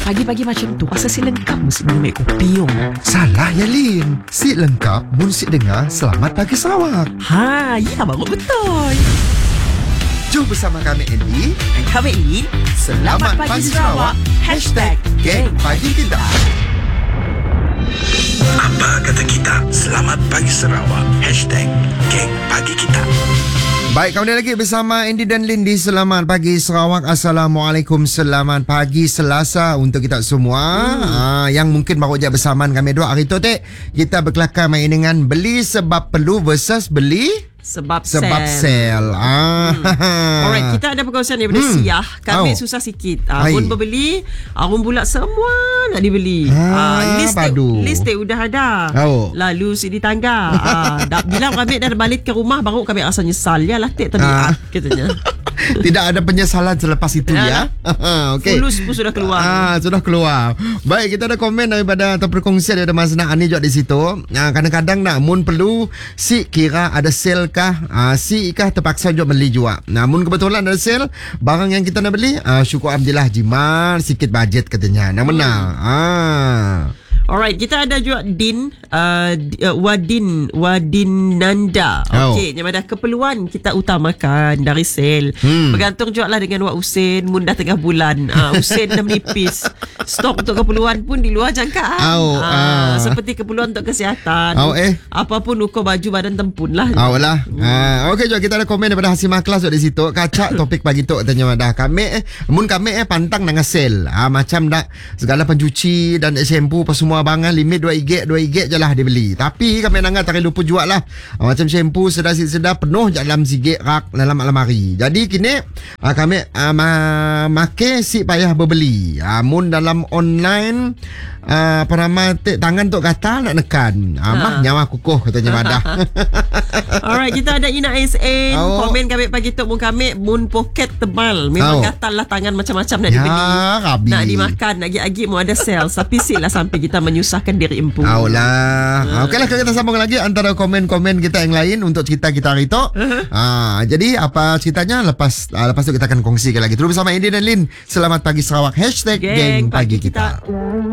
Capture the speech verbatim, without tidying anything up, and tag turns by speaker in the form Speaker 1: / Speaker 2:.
Speaker 1: pagi-pagi macam tu asal si lengkap mesti minum kopi yung.
Speaker 2: Salah ya Lin. Si lengkap mun si dengar Selamat Pagi Sarawak.
Speaker 1: Ha, ya baru betul.
Speaker 2: Jom bersama kami Andy.
Speaker 1: Dan kami ini
Speaker 2: Selamat, Selamat Pagi Sarawak. Hashtag Geng Pagi Kita.
Speaker 3: Apa kata kita? Selamat Pagi Sarawak. Hashtag Geng Pagi Kita.
Speaker 2: Baik, kembali lagi bersama Andy dan Lin di Selamat Pagi Sarawak. Assalamualaikum, selamat pagi Selasa untuk kita semua. hmm. uh, Yang mungkin baru je bersamaan kami dua hari tu tek. Kita berkelakar main dengan beli sebab perlu versus beli
Speaker 1: Sebab,
Speaker 2: Sebab sel. Ah.
Speaker 1: Hmm. Alright, kita ada perkongsian daripada hmm. Siah. Kami oh. susah sikit. Arun berbeli, Arun pula semua nak dibeli. Ah, list
Speaker 2: padu.
Speaker 1: List udah ada.
Speaker 2: Oh.
Speaker 1: Lalu si di tangga. ah, dah, bila kami dah balik ke rumah, baru kami rasa nyesal. Ya lah, tek tadi ah. katanya.
Speaker 2: Tidak ada penyesalan selepas itu ya.
Speaker 1: Okay. Fulus pun sudah keluar.
Speaker 2: Ah, sudah keluar. Baik, kita ada komen daripada atau perkongsian daripada Mas Nak Ani juga di situ. Ah, kadang-kadang nak mun perlu si kira ada sale kah, ah, si kah terpaksa juga beli juga. Namun kebetulan ada sale barang yang kita nak beli, ah, syukur alhamdulillah jimat sikit budget katanya. Nak menang. Hmm. Ah.
Speaker 1: Alright, kita ada juga Din uh, uh, Wadin Wadin Nanda. Okey, yang ada keperluan kita utamakan dari sale. Hmm. Bergantung juga lah dengan Wak Usin. Mun dah tengah bulan. Uh, Usin dah menipis. Stok untuk keperluan pun di luar jangkaan.
Speaker 2: Oh,
Speaker 1: uh, uh. Seperti keperluan untuk kesihatan.
Speaker 2: Oh, eh.
Speaker 1: Apapun ukur baju badan tempun lah.
Speaker 2: Oh lah. Hmm. Uh, Okey, juga kita ada komen daripada Hasimah Kelas di situ. Kacak topik pagi tu katanya dah. Kami eh, mun kami eh pantang dengan sale. Uh, macam dak segala pencuci dan shampoo apa semua bangan limit dua ringgit dua ringgit je lah dia beli. Tapi kami nangat tak lupa jual lah. Uh, macam shampoo sedar-sedar penuh je dalam sigit rak dalam almari. Jadi kini uh, kami uh, ma- make si payah berbeli. Uh, mun dalam online uh, perama tangan tu kata nak nekan. Uh, mah nyawa kukuh katanya madah.
Speaker 1: Alright, kita ada Ina S A. Oh. Komen kami pagi tu mun kami mun poket tebal. Memang oh. gatal lah tangan macam-macam nak dibeli. Ya, Rabi. Nak dimakan, nak agi-agi mau ada sale. Tapi siklah sampai kita menyusahkan diri empu.
Speaker 2: Aulah. Uh. Okeylah, kita sambung lagi antara komen-komen kita yang lain untuk cerita kita hari tu. Uh-huh. Uh, jadi apa ceritanya lepas uh, lepas tu kita akan kongsikan lagi. Terus bersama Andy dan Lin. Selamat Pagi Sarawak. Hashtag Geng, Geng Pagi, Pagi Kita. kita.